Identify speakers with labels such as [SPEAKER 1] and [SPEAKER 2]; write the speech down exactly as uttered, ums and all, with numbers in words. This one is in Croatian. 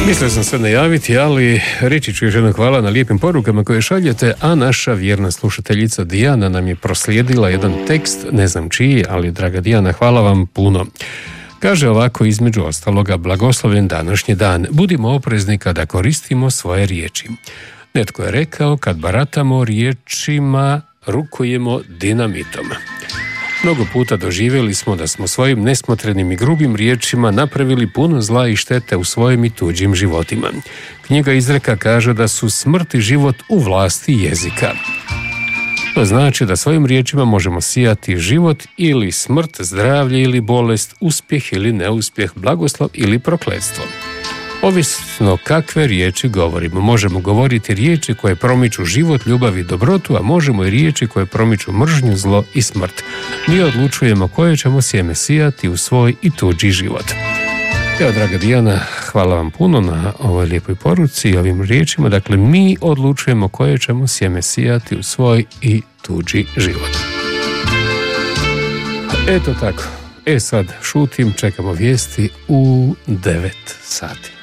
[SPEAKER 1] Mislio sam se najaviti, ali reći ću još jedno hvala na lijepim porukama koje šaljete, a naša vjerna slušateljica Dijana nam je proslijedila jedan tekst, ne znam čiji, ali draga Dijana, hvala vam puno. Kaže ovako, između ostaloga, blagoslovljen današnji dan, budimo oprezni kada koristimo svoje riječi. Netko je rekao, kad baratamo riječima, rukujemo dinamitom. Mnogo puta doživjeli smo da smo svojim nesmotrenim i grubim riječima napravili puno zla i štete u svojim i tuđim životima. Knjiga Izreka kaže da su smrt i život u vlasti jezika. To znači da svojim riječima možemo sijati život ili smrt, zdravlje ili bolest, uspjeh ili neuspjeh, blagoslov ili prokletstvo. Ovisno kakve riječi govorimo. Možemo govoriti riječi koje promiču život, ljubav i dobrotu, a možemo i riječi koje promiču mržnju, zlo i smrt. Mi odlučujemo koje ćemo sjeme sijati u svoj i tuđi život. Evo, draga Dijana, hvala vam puno na ovoj lijepoj poruci i ovim riječima. Dakle, mi odlučujemo koje ćemo sjeme sijati u svoj i tuđi život. Eto tako. E sad šutim, čekamo vijesti u devet sati.